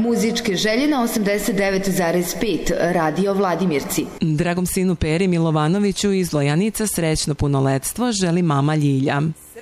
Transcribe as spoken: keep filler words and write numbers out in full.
muzičke želje na osamdeset devet zarez pet Radio Vladimirci. Dragom sinu Peri Milovanoviću iz Lojanica srećno punoletstvo želi mama Ljilja.